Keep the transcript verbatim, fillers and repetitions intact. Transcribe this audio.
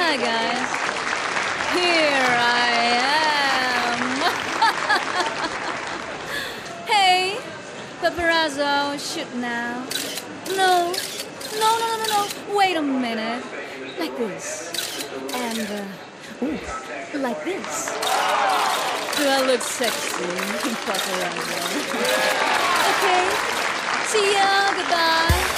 Hi, guys. Here I am. Hey, paparazzo, shoot now. No, no, no, no, no, no. Wait a minute. Like this. And, uh, ooh, like this. Do I look sexy, paparazzo? Okay. See ya. Goodbye.